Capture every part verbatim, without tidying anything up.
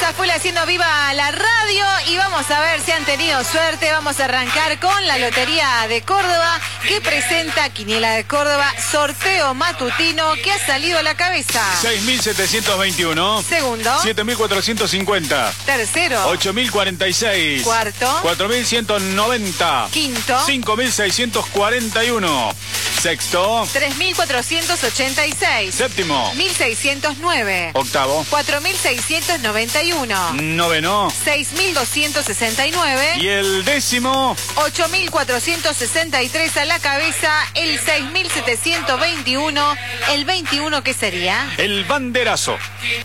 a full haciendo viva la radio y vamos a ver si han tenido suerte. Vamos a arrancar con la Lotería de Córdoba que presenta Quiniela de Córdoba, sorteo matutino que ha salido a la cabeza. seis mil setecientos veintiuno. Segundo. siete mil cuatrocientos cincuenta. Tercero. ocho mil cuarenta y seis. Cuarto. cuatro mil ciento noventa. Quinto. cinco mil seiscientos cuarenta y uno. Sexto. tres mil cuatrocientos ochenta y seis. Séptimo. mil seiscientos nueve. Octavo. cuatro mil seiscientos noventa y uno. Noveno. seis mil doscientos sesenta y nueve. Y el décimo. ocho mil cuatrocientos sesenta y tres a la cabeza. El seis mil setecientos veintiuno. El veintiuno, ¿qué sería? El banderazo.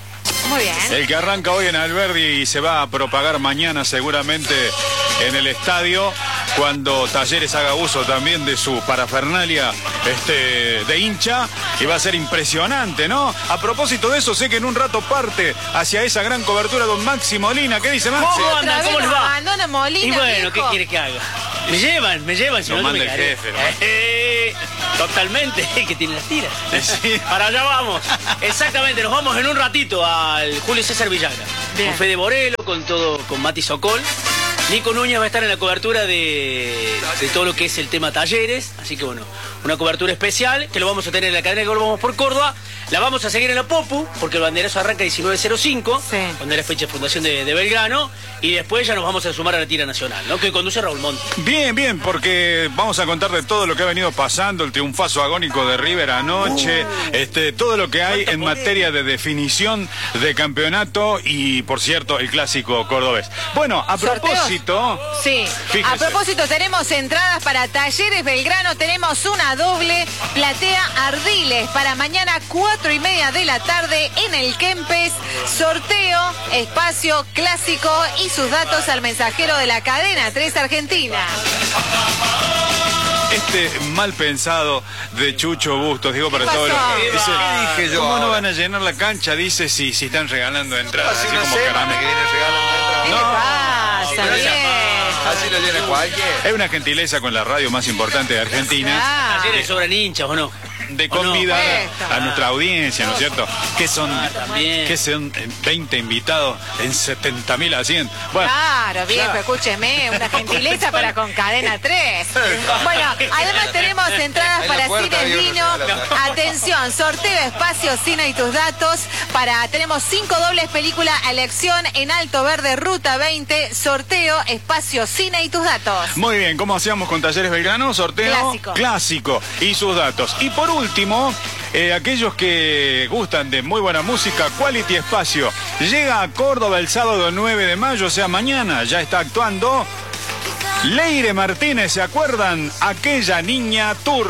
Muy bien. El que arranca hoy en Alberdi y se va a propagar mañana seguramente en el estadio, cuando Talleres haga uso también de su parafernalia este, de hincha, y va a ser impresionante, ¿no? A propósito de eso, sé que en un rato parte hacia esa gran cobertura don Maxi Molina. ¿Qué dice Maxi? ¿Cómo andan? ¿Cómo les va? Abandona Molina, Y bueno, viejo. ¿qué quiere que haga? Me llevan, me llevan, si Lo no, no manda me el caeré. jefe, ¿no? Eh, totalmente, que tiene las tiras. Sí. Para allá vamos. Exactamente, nos vamos en un ratito al Julio César Villagra. Bien. Con Fede Borelo, con todo, con Mati Sokol. Nico Núñez va a estar en la cobertura de, de todo lo que es el tema Talleres. Así que bueno, una cobertura especial que lo vamos a tener en la cadena de Gol Vamos por Córdoba. La vamos a seguir en la Popu, porque el banderazo arranca diecinueve cero cinco, Sí. cuando es la fecha de fundación de, de Belgrano. Y después ya nos vamos a sumar a la tira nacional, ¿no? Que conduce Raúl Monti. Bien, bien, porque vamos a contar de todo lo que ha venido pasando, el triunfazo agónico de River anoche, Uh. este, todo lo que hay en poder. materia de definición de campeonato y, por cierto, el clásico cordobés. Bueno, a ¿Sorteos? propósito... Sí, Fíjese. a propósito tenemos entradas para Talleres Belgrano, tenemos una doble platea Ardiles para mañana cuatro y media de la tarde en el Kempes, sorteo, espacio clásico y sus datos al mensajero de la cadena tres Argentina. Este mal pensado de Chucho Bustos, digo para ¿Qué todos los... pasó? Dice, ¿Qué dije yo ¿cómo no ahora? van a llenar la cancha? Dice, si, si están regalando entradas. Hace así una como semana caramelo. que viene regalando ¿Qué le entradas. pasa, pero bien? Así lo llena cualquiera. Es una gentileza con la radio más importante de Argentina, Ah, Talleres sobran hinchas, ¿o no? de ¿O no? convidar Esto. a nuestra audiencia, ¿no es cierto? Que son, también. que son veinte invitados en setenta mil a cien. Bueno, Claro, viejo, ya. escúcheme, una gentileza para con Cadena tres. Bueno, además tenemos entradas En la para puerta Cine había Vino. uno regalando. Atención, sorteo espacio Cine y tus datos. Para Tenemos cinco dobles película a elección en Alto Verde, Ruta veinte. Sorteo espacio Cine y tus datos. Muy bien, ¿cómo hacíamos con Talleres Belgrano? Sorteo Clásico. clásico y sus datos. Y por último, eh, aquellos que gustan de muy buena música, Quality Espacio llega a Córdoba el sábado nueve de mayo, o sea, mañana ya está actuando Leire Martínez, ¿se acuerdan? Aquella niña turca.